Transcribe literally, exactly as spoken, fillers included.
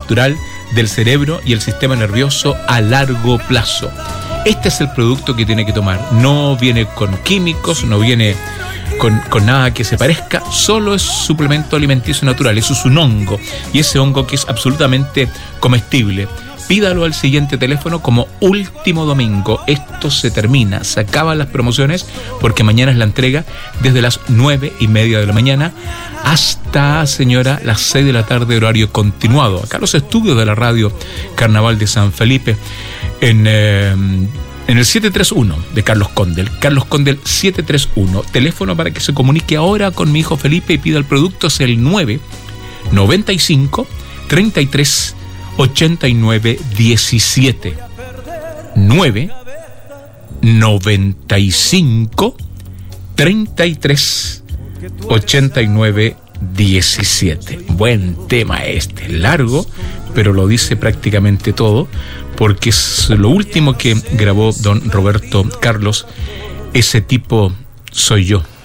natural del cerebro y el sistema nervioso a largo plazo. Este es el producto que tiene que tomar. No viene con químicos, no viene con, con nada que se parezca, solo es suplemento alimenticio natural. Eso es un hongo, y ese hongo que es absolutamente comestible. Pídalo al siguiente teléfono como último domingo. Esto se termina, se acaban las promociones, porque mañana es la entrega desde las nueve y media de la mañana hasta, señora, las seis de la tarde, horario continuado. Acá los estudios de la radio Carnaval de San Felipe, en, eh, en el siete tres uno de Carlos Condel. Carlos Condel siete tres uno. Teléfono para que se comunique ahora con mi hijo Felipe y pida el producto es el nueve noventa y cinco treinta y tres ochenta y nueve diecisiete. nueve noventa y cinco treinta y tres ochenta y nueve diecisiete. Buen tema este, largo, pero lo dice prácticamente todo, porque es lo último que grabó don Roberto Carlos. Ese tipo soy yo.